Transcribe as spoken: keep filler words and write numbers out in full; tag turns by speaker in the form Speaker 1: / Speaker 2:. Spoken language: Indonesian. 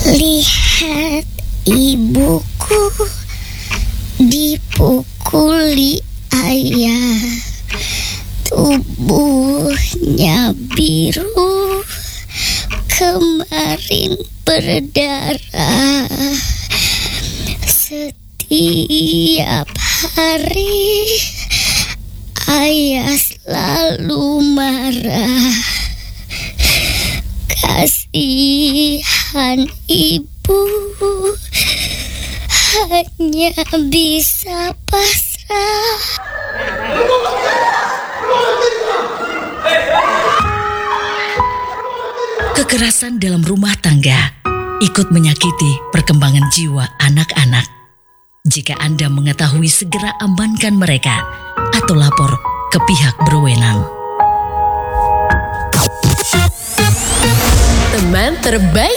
Speaker 1: Lihat ibuku dipukuli ayah, tubuhnya biru, kemarin berdarah. Setiap hari ayah selalu marah. Kasihan ibu, hanya bisa pasrah.
Speaker 2: Kekerasan dalam rumah tangga ikut menyakiti perkembangan jiwa anak-anak. Jika Anda mengetahui, segera amankan mereka atau lapor ke pihak berwenang.
Speaker 3: Teman terbaik